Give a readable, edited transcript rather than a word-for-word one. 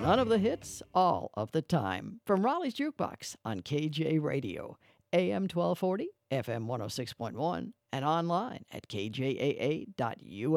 None of the hits, all of the time. From Raleigh's Jukebox on KJ Radio, AM 1240, FM 106.1, and online at kjaa.us.